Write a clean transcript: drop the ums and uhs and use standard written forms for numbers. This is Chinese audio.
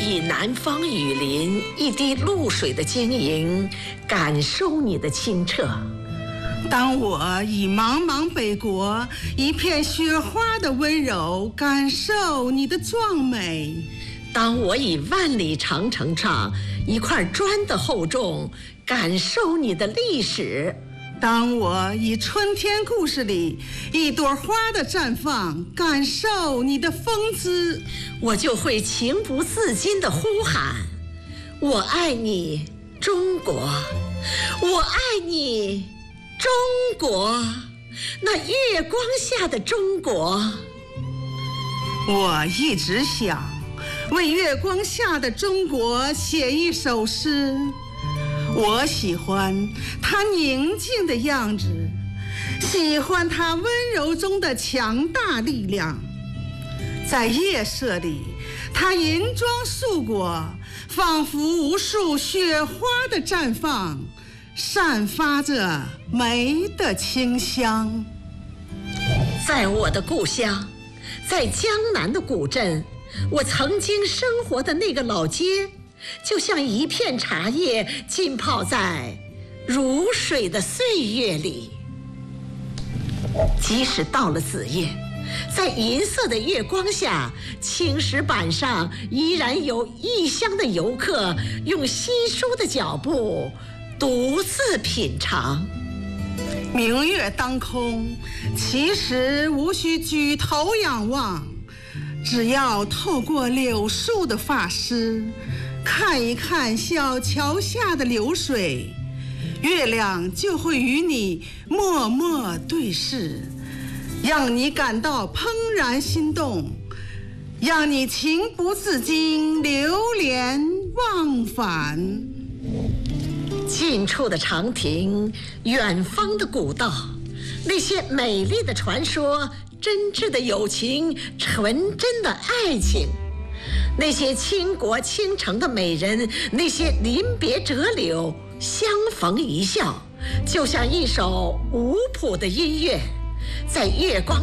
以南方雨林一滴露水的晶莹，感受你的清澈； 当我以茫茫北国一片雪花的温柔，感受你的壮美； 当我以万里长城上一块砖的厚重，感受你的历史； 当我以春天故事里一朵花的绽放，感受你的风姿， 我就会情不自禁地呼喊：我爱你，中国！我爱你，中国！那月光下的中国。 我一直想为月光下的中国写一首诗。我喜欢它宁静的样子，喜欢它温柔中的强大力量。在夜色里，它银装素裹，仿佛无数雪花的绽放，散发着美的清香。 在我的故乡，在江南的古镇，我曾经生活的那个老街，就像一片茶叶浸泡在如水的岁月里。即使到了子夜，在银色的月光下，青石板上依然有异乡的游客用稀疏的脚步独自品尝。 明月当空，其实无需举头仰望，只要透过柳树的发丝，看一看小桥下的流水，月亮就会与你默默对视，让你感到怦然心动，让你情不自禁流连忘返。 近处的长亭，远方的古道，那些美丽的传说，真挚的友情，纯真的爱情，那些倾国倾城的美人，那些临别折柳，相逢一笑，就像一首无谱的音乐，在月光